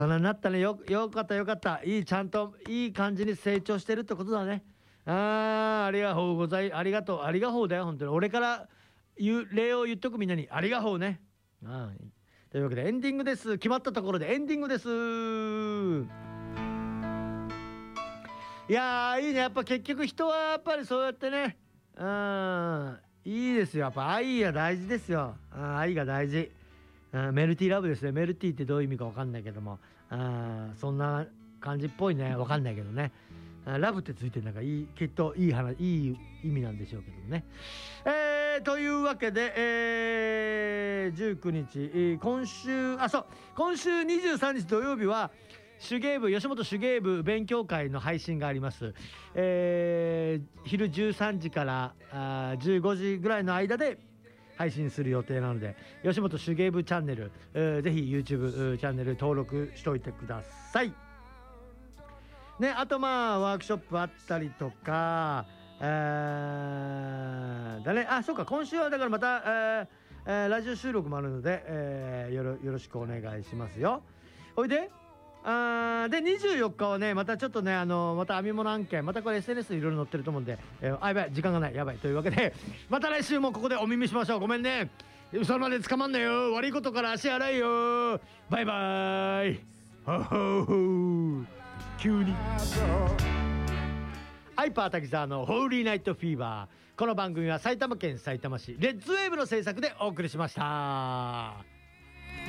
なったね。よかったよかった。ちゃんといい感じに成長してるってことだね。ありがとうありがとうだよ本当に。俺から礼を言っとくみんなにありがとうね。というわけでエンディングです。決まったところでエンディングです。いやーいいね。やっぱ結局人はやっぱりそうやってね、いいですよ。やっぱ愛が大事ですよ。愛が大事。メルティーラブですね。メルティーってどういう意味か分かんないけども、そんな感じっぽいね。分かんないけどね。ラブってついてるなんかきっといい意味なんでしょうけどもね。というわけで、19日、今週23日土曜日は吉本手芸部勉強会の配信があります。昼13時から15時ぐらいの間で配信する予定なので、吉本手芸部チャンネル、ぜひ YouTube チャンネル登録しておいてくださいね。あとワークショップあったりとか、そうか、今週はだからまた、ラジオ収録もあるので、よろしくお願いしますよ。ほいで24日はね、またちょっとね、また編み物案件、またこれ SNS いろいろ載ってると思うんで、やばい、時間がない、やばい。というわけで、また来週もここでお耳しましょう。ごめんね。それまで捕まんなよ。悪いことから足洗いよ。バイバイ。急に。ハイパー滝沢のホーリーナイトフィーバー。この番組は埼玉県さいたま市レッズウェーブの制作でお送りしました。